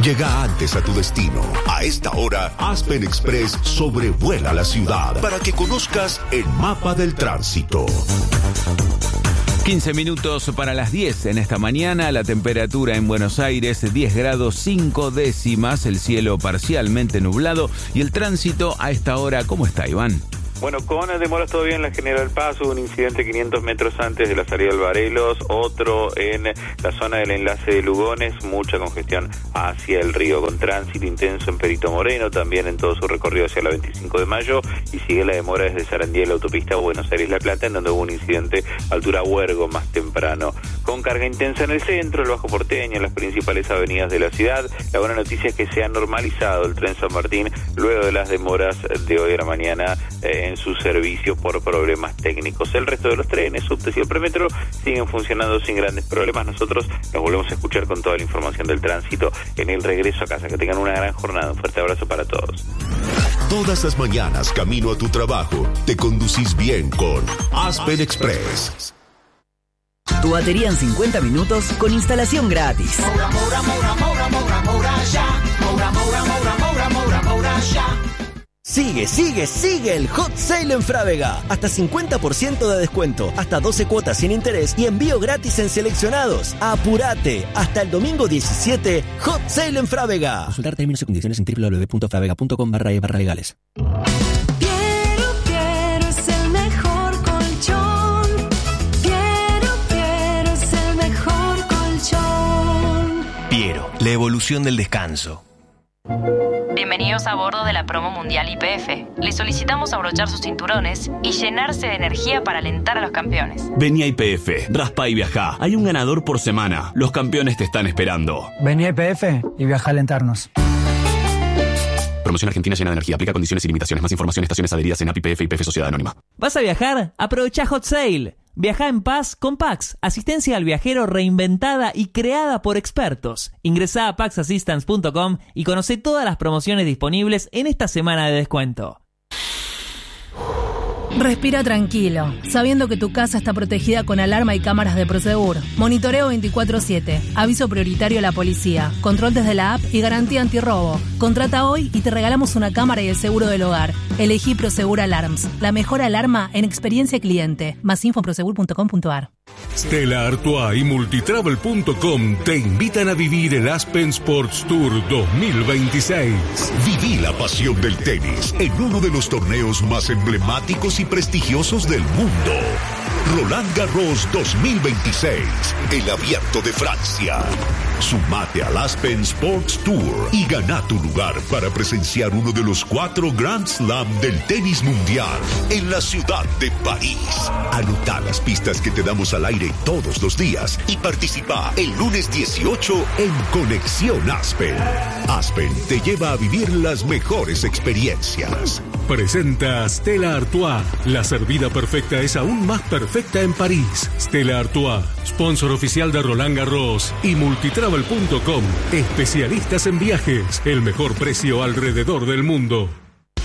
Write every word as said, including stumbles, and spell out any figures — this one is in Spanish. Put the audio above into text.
Llega antes a tu destino. A esta hora, Aspen Express sobrevuela la ciudad para que conozcas el mapa del tránsito. quince minutos para las diez en esta mañana. La temperatura en Buenos Aires, diez grados cinco décimas. El cielo parcialmente nublado. Y el tránsito a esta hora, ¿cómo está, Iván? Bueno, con demoras todavía en la General Paz, hubo un incidente quinientos metros antes de la salida del Barelos, otro en la zona del enlace de Lugones, mucha congestión hacia el río, con tránsito intenso en Perito Moreno, también en todo su recorrido hacia la veinticinco de mayo, y sigue la demora desde Sarandí a la autopista Buenos Aires-La Plata, en donde hubo un incidente altura Huergo más temprano. Con carga intensa en el centro, el Bajo Porteño, en las principales avenidas de la ciudad. La buena noticia es que se ha normalizado el tren San Martín luego de las demoras de hoy a la mañana eh, en su servicio por problemas técnicos. El resto de los trenes, subtes y el premetro siguen funcionando sin grandes problemas. Nosotros nos volvemos a escuchar con toda la información del tránsito en el regreso a casa. Que tengan una gran jornada. Un fuerte abrazo para todos. Todas las mañanas, camino a tu trabajo, te conducís bien con Aspen Express. Tu batería en cincuenta minutos con instalación gratis. Moura, moura, moura, moura, moura, moura, ya. Moura, moura, moura, moura, moura, moura, ya. Sigue, sigue, sigue el Hot Sale en Frávega. Hasta cincuenta por ciento de descuento, hasta doce cuotas sin interés y envío gratis en seleccionados. ¡Apurate! Hasta el domingo diecisiete, Hot Sale en Frávega. Consultar términos y condiciones en doble u doble u doble u punto fravega punto com barra e barra legales. Piero, Piero es el mejor colchón. Piero, Piero es el mejor colchón. Piero, la evolución del descanso. Bienvenidos a bordo de la promo mundial Y P F. Les solicitamos abrochar sus cinturones y llenarse de energía para alentar a los campeones. Vení a Y P F, raspa y viajá. Hay un ganador por semana. Los campeones te están esperando. Vení a Y P F y viajá a alentarnos. Promoción argentina llena de energía. Aplica condiciones y limitaciones. Más información en estaciones adheridas en A P I P F y P F Sociedad Anónima. ¿Vas a viajar? Aprovecha Hot Sale. Viaja en paz con Pax, asistencia al viajero reinventada y creada por expertos. Ingresá a pax assistance punto com y conoce todas las promociones disponibles en esta semana de descuento. Respira tranquilo, sabiendo que tu casa está protegida con alarma y cámaras de Prosegur. Monitoreo veinticuatro siete, aviso prioritario a la policía, control desde la app y garantía antirrobo. Contrata hoy y te regalamos una cámara y el seguro del hogar. Elegí Prosegur Alarms, la mejor alarma en experiencia cliente. Más info en prosegur punto com punto a r. Stella Artois y multitravel punto com te invitan a vivir el Aspen Sports Tour dos mil veintiséis. Viví la pasión del tenis en uno de los torneos más emblemáticos y prestigiosos del mundo. Roland Garros dos mil veintiséis, el Abierto de Francia. Sumate al Aspen Sports Tour y gana tu lugar para presenciar uno de los cuatro Grand Slam del tenis mundial en la ciudad de París. Anota las pistas que te damos al aire todos los días y participa el lunes dieciocho en Conexión Aspen. Aspen te lleva a vivir las mejores experiencias. Presenta Stella Artois. La servida perfecta es aún más perfecta en París. Stella Artois, sponsor oficial de Roland Garros y multitravel punto com. Especialistas en viajes. El mejor precio alrededor del mundo.